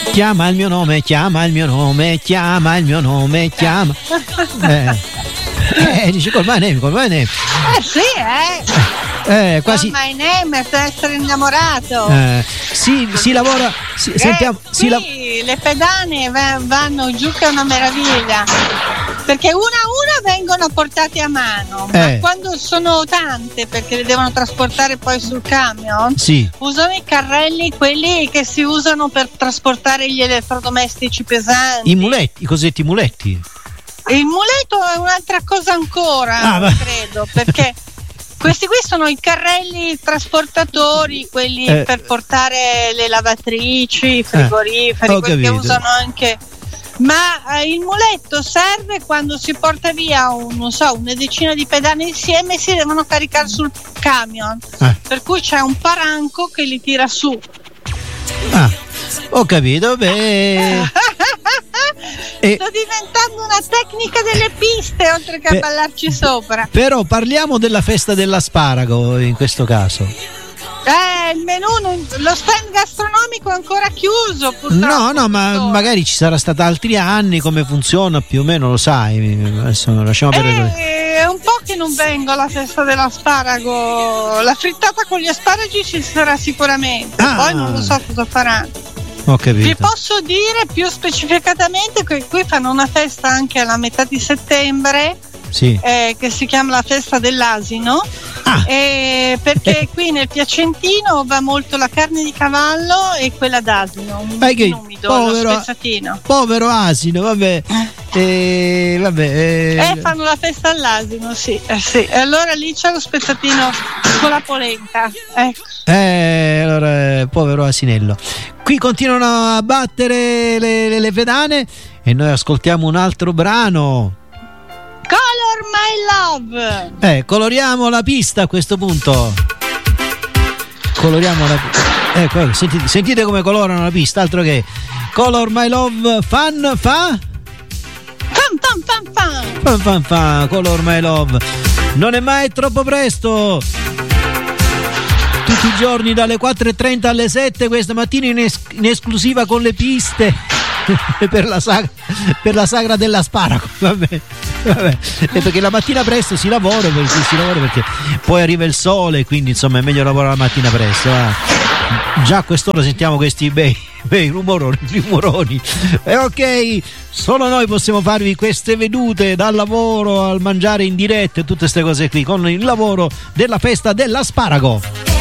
Chiama il mio nome, chiama il mio nome, chiama il mio nome, chiama. Dice col my name. Sì, quasi. Call my name per essere innamorato. Si lavora. Sentiamo. Le pedane vanno giù che è una meraviglia. Perché una a una vengono portate a mano, ma quando sono tante, perché le devono trasportare poi sul camion, usano i carrelli, quelli che si usano per trasportare gli elettrodomestici pesanti. I cosiddetti muletti. Il muletto è un'altra cosa ancora, credo, perché questi qui sono i carrelli trasportatori, quelli per portare le lavatrici, i frigoriferi, quelli che usano anche. Ma il muletto serve quando si porta via una decina di pedane insieme e si devono caricare sul camion, per cui c'è un paranco che li tira su. Ho capito, beh. Sto diventando una tecnica delle piste oltre che a ballarci sopra. Però parliamo della festa dell'asparago in questo caso. Il menù, lo stand gastronomico è ancora chiuso purtroppo. No, ma magari ci sarà stato altri anni, come funziona più o meno lo sai. Adesso lasciamo perdere. È un po' che non vengo alla festa dell'asparago. La frittata con gli asparagi ci sarà sicuramente, poi non lo so cosa faranno. Ho capito. Vi posso dire più specificatamente che qui fanno una festa anche alla metà di settembre, che si chiama la festa dell'asino. Perché qui nel Piacentino va molto la carne di cavallo e quella d'asino, umido, lo spezzatino. Povero asino, vabbè. Fanno la festa all'asino, sì. E allora lì c'è lo spezzatino con la polenta. Allora, povero asinello. Qui continuano a battere le pedane e noi ascoltiamo un altro brano. Color My Love. Coloriamo la pista a questo punto. Coloriamo la sentite come colorano la pista, altro che Color My Love fan. Color My Love. Non è mai troppo presto. Tutti i giorni dalle 4:30 alle 7, questa mattina in esclusiva con le piste per la sagra dell'asparago. Vabbè. E perché la mattina presto si lavora perché poi arriva il sole, quindi insomma è meglio lavorare la mattina presto. Già a quest'ora sentiamo questi bei rumoroni. Ok, solo noi possiamo farvi queste vedute dal lavoro al mangiare in diretta e tutte queste cose qui con il lavoro della festa dell'asparago.